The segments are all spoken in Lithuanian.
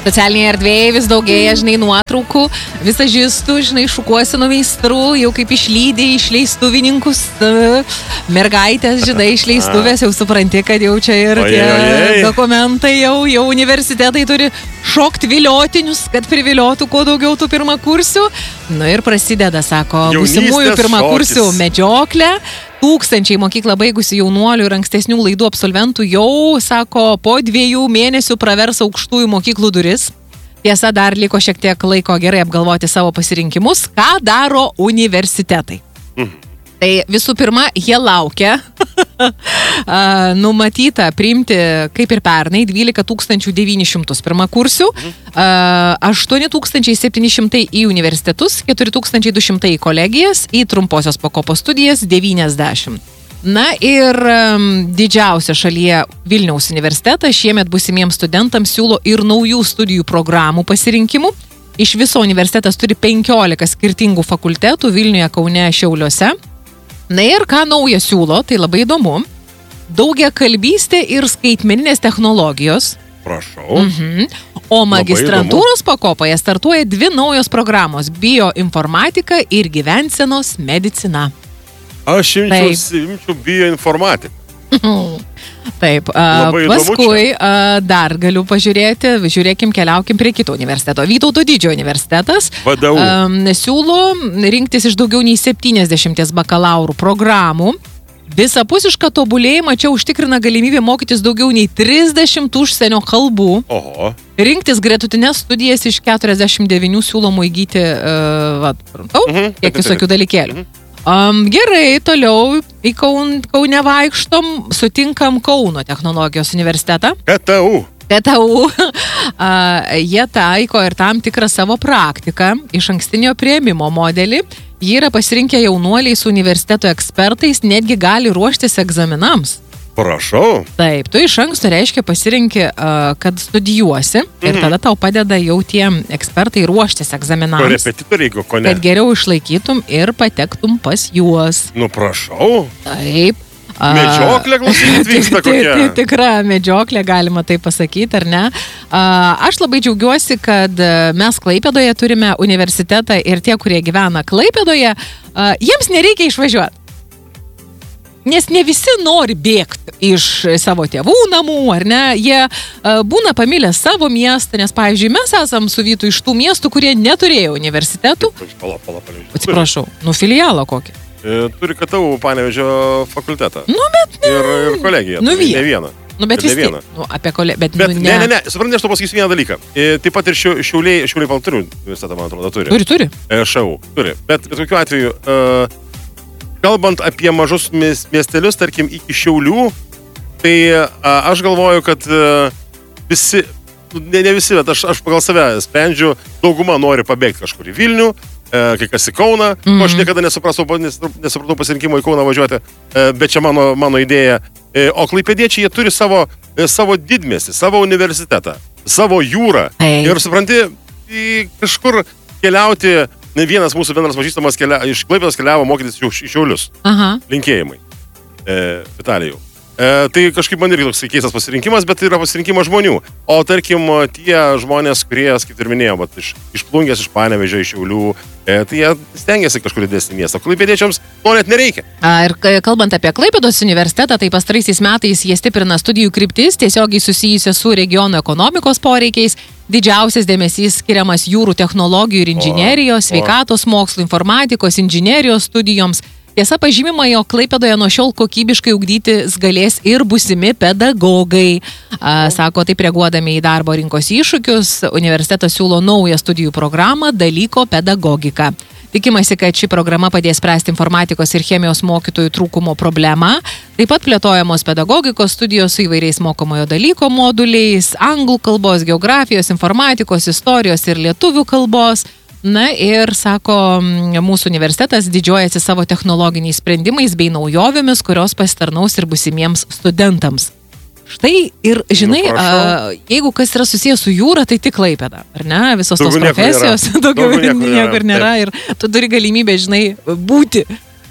Socialinėje erdvėje vis daugėja, žinai, nuotraukų, visažistų, žinai, šukuosinų meistrų, jau kaip išlydė išleistuvininkus, mergaitės, žinai, išleistuvės, jau supranti, kad jau čia ir tie dokumentai, jau universitetai turi šokti viliotinius, kad priviliotų kuo daugiau tų pirmakursių. Nu ir prasideda, sako, būsimųjų pirmakursių medžioklė. Tūkstančiai mokyklą baigusių jaunuolių ir ankstesnių laidų absolventų jau, sako, po 2 mėnesių pravers aukštųjų mokyklų duris. Tiesa, dar liko šiek tiek laiko gerai apgalvoti savo pasirinkimus, ką daro universitetai. Tai visų pirma, jie laukia numatyta priimti, kaip ir pernai, 12 900 pirmakursių, 8 700 į universitetus, 4 200 į kolegijas, į trumposios pakopos studijas 90. Na ir didžiausia šalyje Vilniaus universitetas šiemet būsimiems studentams siūlo ir naujų studijų programų pasirinkimų. Iš viso universitetas turi 15 skirtingų fakultetų Vilniuje, Kaune, Šiauliuose. Na ir ką naują siūlo, tai labai įdomu. Daugiakalbystė ir skaitmeninės technologijos. Prašau. O magistrantūros pakopoje startuoja 2 naujos programos – bioinformatika ir gyvensenos medicina. Aš imčiau bioinformatiką. Taip, paskui dar galiu pažiūrėti, žiūrėkim, keliaukim prie kito universiteto. Vytauto Didžiojo universitetas siūlo rinktis iš daugiau nei 70 bakalaurų programų. Visapusišką tobulėjimą čia užtikrina galimybė mokytis daugiau nei 30 užsienio kalbų. Oho. Rinktis gretutines studijas iš 49 siūlomų įgyti, kiek visokių dalykėlių. Gerai, toliau į Kaune vaikštom, sutinkam Kauno technologijos universitetą. KTU. Jie taiko ir tam tikrą savo praktiką, iš ankstinio priėmimo modelį. Jie yra pasirinkę jaunuoliai su universiteto ekspertais, netgi gali ruoštis egzaminams. Prašau. Taip, tu iš anksto reiškia pasirinki, kad studijuosi ir tada tau padeda jau tie ekspertai ruoštis egzaminams. Korepetitoriai, ko ne? Kad geriau išlaikytum ir patektum pas juos. Nu, prašau. Taip. Medžioklė, klausykit, vyksta kokia. Tikra medžioklė, galima tai pasakyti, ar ne? Aš labai džiaugiuosi, kad mes Klaipėdoje turime universitetą ir tie, kurie gyvena Klaipėdoje, jiems nereikia išvažiuoti. Nes ne visi nori bėgti iš savo tėvų namų, ar ne? Jie būna pamilę savo miestą, nes, pavyzdžiui, mes esam su Vytu iš tų miestų, kurie neturėjo universitetų. Atsiprašau, filialą kokį? Turi KTU Panevėžio fakultetą. Bet ir kolegiją. Ne vieną. Bet vis tiek. Apie kolegiją. Ne. Suprantate, aš to pasakysiu vieną dalyką. Taip pat ir Šiauliai turi universitetą, man atrodo, turi. Turi. ŠAU turi. Bet kokiu atveju, kalbant apie mažus miestelius, tarkim, iki Šiaulių, tai aš galvoju, kad visi, ne visi, bet aš pagal save sprendžiu, dauguma nori pabėgti kažkur į Vilnių, kai kas į Kauną, aš niekada nesupratau pasirinkimo į Kauną važiuoti, bet čia mano idėja. O klaipėdiečiai, jie turi savo didmiestį, savo universitetą, savo jūrą. Ir supranti, kažkur keliauti, vienas mūsų bendras pažįstamas iš Klaipėdos keliavo mokytis į Šiaulius. Linkėjimai. Vitalijau. Tai kažkaip man irgi toks keistas pasirinkimas, bet tai yra pasirinkimas žmonių. O tarkim, tie žmonės, kurie, kaip ir minėjau, iš Plungės, iš Panevėžio, iš Šiaulių, tai jie stengiasi kažkur didesnį miestą. Klaipėdiečiams to net nereikia. Ir kalbant apie Klaipėdos universitetą, tai pastaraisiais metais jie stiprina studijų kryptis, tiesiogiai susijusia su regiono ekonomikos poreikiais. Didžiausias dėmesys skiriamas jūrų technologijų ir inžinerijos, sveikatos mokslo, informatikos, inžinerijos studijoms. Tiesa, pažymima, jog Klaipėdoje nuo šiol kokybiškai ugdytis galės ir būsimi pedagogai. Sako, taip reaguodami į darbo rinkos iššūkius, universitetas siūlo naują studijų programą dalyko pedagogika. Tikimasi, kad ši programa padės spręsti informatikos ir chemijos mokytojų trūkumo problemą. Taip pat plėtojamos pedagogikos studijos su įvairiais mokomojo dalyko moduliais, anglų kalbos, geografijos, informatikos, istorijos ir lietuvių kalbos. Na ir, sako, mūsų universitetas didžiuojasi savo technologiniais sprendimais bei naujovėmis, kurios pasitarnaus ir būsimiems studentams. Štai ir, žinai, jeigu kas yra susijęs su jūra, tai tik Klaipėda, ar ne? Visos tos profesijos daugiau niekur nėra ir tu turi galimybę, žinai, būti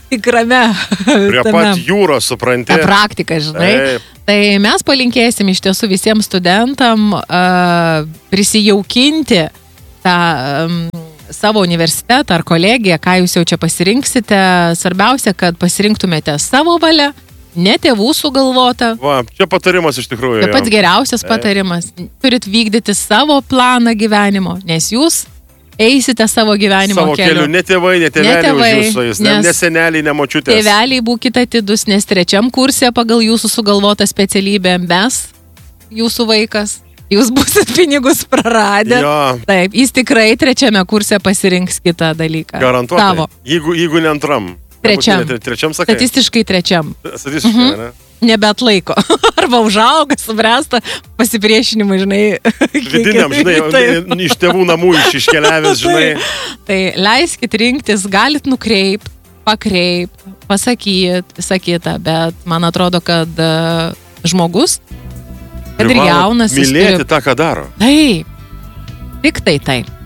tikrame. Prie pat jūros, supranti. Ta praktika, žinai. Taip. Tai mes palinkėsim iš tiesų visiems studentam prisijaukinti tą savo universitetą ar kolegiją, ką jūs jau čia pasirinksite. Svarbiausia, kad pasirinktumėte savo valią, ne tėvų sugalvota. Va, čia patarimas iš tikrųjų. Tai pats geriausias patarimas. Turit vykdyti savo planą gyvenimo, nes jūs eisite savo gyvenimo keliu. Ne tėvai, ne tėveliai už jūsų, ne seneliai, ne močiutės. Tėveliai būkite atidus, nes 3 kurse pagal jūsų sugalvotą specialybę mes, jūsų vaikas, jūs busit pinigus praradę. Jo. Taip, jis tikrai 3 kurse pasirinks kitą dalyką. Garantuotai. Savo. Jeigu ne 2. 3. Sakai? Statistiškai 3. Statistiškai, ne? Nebeatlaiko. Arba užauga, subręsta, pasipriešinimai, žinai. Vidiniam, žinai, iš tėvų namų iškeliavęs, žinai. Tai leiskit rinktis, galit nukreipt, pakreipt, pasakyt, visą kitą, bet man atrodo, kad žmogus, kad ir jaunas, mylėti tą, ką daro. Taip, tik tai taip.